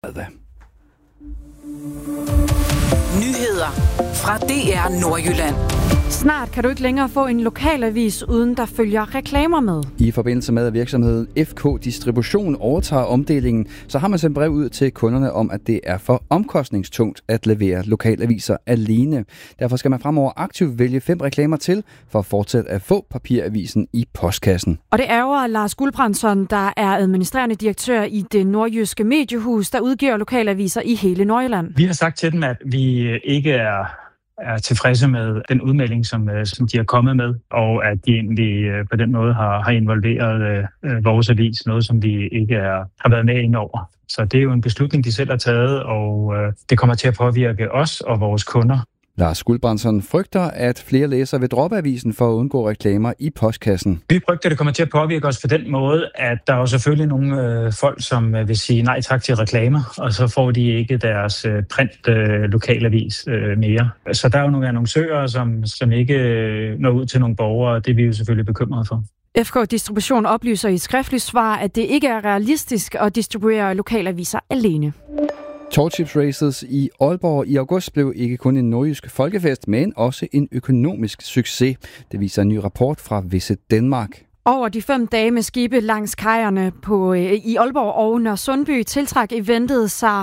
30. Nyheder fra DR Nordjylland. Snart kan du ikke længere få en lokalavis, uden der følger reklamer med. I forbindelse med, at virksomheden FK Distribution overtager omdelingen, så har man sendt brev ud til kunderne om, at det er for omkostningstungt at levere lokalaviser alene. Derfor skal man fremover aktivt vælge 5 reklamer til, for at fortsætte at få papiravisen i postkassen. Og det ærger Lars Guldbrandsson, der er administrerende direktør i det nordjyske mediehus, der udgiver lokalaviser i hele Nordjylland. Vi har sagt til dem, at vi ikke er tilfredse med den udmelding, som de er kommet med, og at de egentlig på den måde har involveret vores avis, noget som vi ikke har været med ind over. Så det er jo en beslutning, de selv har taget, og det kommer til at påvirke os og vores kunder. Lars Guldbrandsson frygter, at flere læsere vil droppe avisen for at undgå reklamer i postkassen. Vi frygter, at det kommer til at påvirke os på den måde, at der er jo selvfølgelig nogle folk, som vil sige nej tak til reklamer, og så får de ikke deres print lokalavis mere. Så der er jo nogle annoncører, som ikke når ud til nogle borgere, og det er vi jo selvfølgelig bekymrede for. FK Distribution oplyser i et skriftligt svar, at det ikke er realistisk at distribuere lokalaviser alene. Tallchips Races i Aalborg i august blev ikke kun en nordjysk folkefest, men også en økonomisk succes. Det viser en ny rapport fra Visit Denmark. Over de 5 dage med skibe langs kajerne i Aalborg og Nørresundby tiltrak eventet sig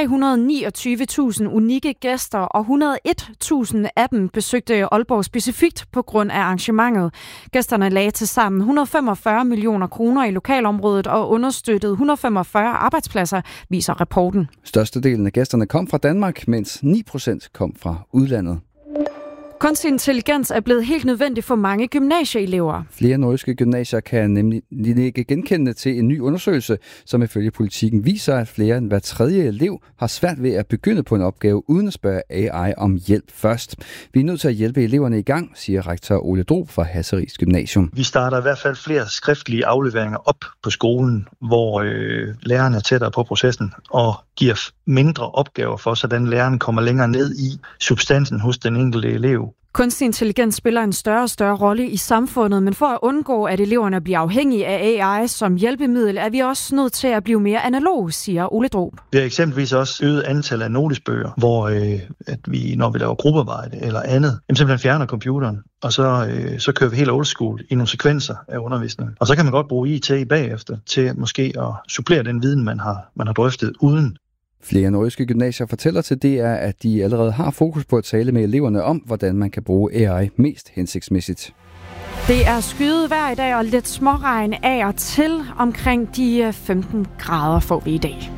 329.000 unikke gæster, og 101.000 af dem besøgte Aalborg specifikt på grund af arrangementet. Gæsterne lagde til sammen 145 millioner kroner i lokalområdet og understøttede 145 arbejdspladser, viser rapporten. Størstedelen af gæsterne kom fra Danmark, mens 9% kom fra udlandet. Kunstig intelligens er blevet helt nødvendig for mange gymnasieelever. Flere nordjyske gymnasier kan nemlig ikke genkende til en ny undersøgelse, som ifølge Politikken viser, at flere end hver 3. elev har svært ved at begynde på en opgave uden at spørge AI om hjælp først. Vi er nødt til at hjælpe eleverne i gang, siger rektor Ole Drob fra Hasseris Gymnasium. Vi starter i hvert fald flere skriftlige afleveringer op på skolen, hvor lærerne er tættere på processen og giver mindre opgaver for, så den læreren kommer længere ned i substansen hos den enkelte elev. Kunstig intelligens spiller en større og større rolle i samfundet, men for at undgå, at eleverne bliver afhængige af AI som hjælpemiddel, er vi også nødt til at blive mere analog, siger Ole Drob. Vi har eksempelvis også øget antallet af notesbøger, hvor at vi, når vi laver gruppearbejde eller andet, simpelthen fjerner computeren, og så kører vi helt old school i nogle sekvenser af undervisningen. Og så kan man godt bruge IT bagefter til måske at supplere den viden, man har drøftet uden. Flere nordjyske gymnasier fortæller til DR, at de allerede har fokus på at tale med eleverne om, hvordan man kan bruge AI mest hensigtsmæssigt. Det er skyet vejr i dag og lidt småregn af og til. Omkring de 15 grader får vi i dag.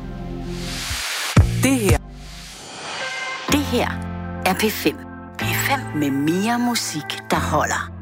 Det her er P5. P5 med mere musik, der holder.